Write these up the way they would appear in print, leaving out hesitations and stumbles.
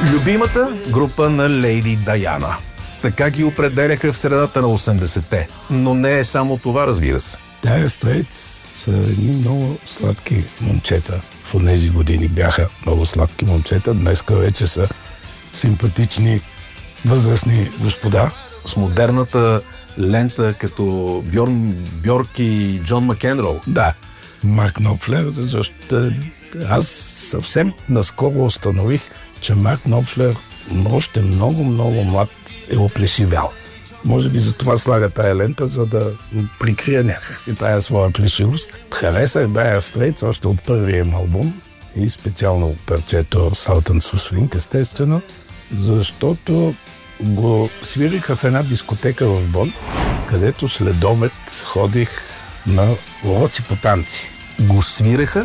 Любимата група на Лейди Даяна. Така ги определяха в средата на 80-те. Но не е само това, разбира се. Dire Straits са едни много сладки момчета. В тези години бяха много сладки момчета. Днеска вече са симпатични възрастни господа. С модерната лента като Бьорк и Джон Макенроу. Да, Марк Knopfler, защото аз съвсем наскоро установих, че Марк Knopfler още много млад е оплешивял. Може би за това слага тая лента, за да прикрие някакви тая своя плешивост. Харесах Dire Straits още от първия им албум и специално парчето Sultans of Swing, естествено, защото го свириха в една дискотека в Бон, където след обед ходих на уроци по танци. Го свиреха?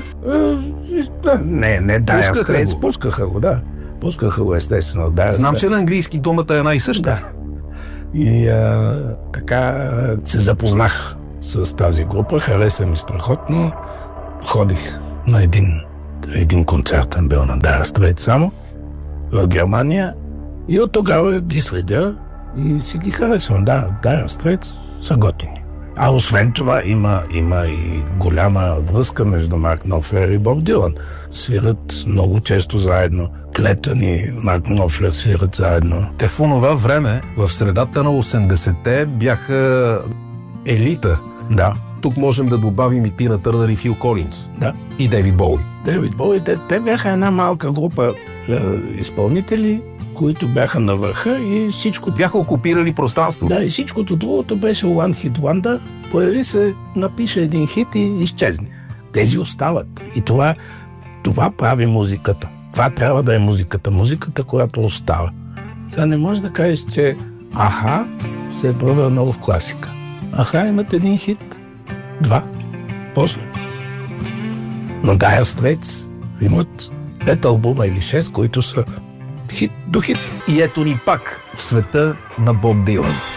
Не, Dire Straits, пускаха го, да. Пускаха го, естествено. Знам, че на английски думата е една и съща. Да. И така се запознах с тази група, хареса ми страхотно. Ходих на един концертен бил на Dire Straits само в Германия и от тогава ги следя и си ги харесвам. Да, Dire Straits са готини. А освен това има и голяма връзка между Марк Knopfler и Боб Дилан. Свират много често заедно. Клептън и Марк Knopfler свират заедно. Те в онова време, в средата на 80-те, бяха елита. Да. Тук можем да добавим и Тина Търнър и Фил Колинс. Да. И Дейвид Боуи. Дейвид Боуи, те бяха една малка група изпълнители, които бяха на върха и всичко... Бяха окупирали пространство. Да, и всичкото другото беше One Hit Wonder. Появи се, напише един хит и изчезне. Тези остават. И това прави музиката. Това трябва да е музиката. Музиката, която остава. Сега не можеш да кажеш, че Аха се е превърнало в класика. Аха имат един хит, два. После. Но Dire Straits имат 5 албума или 6, които са хит до хит. И ето ни пак в света на Боб Дилан.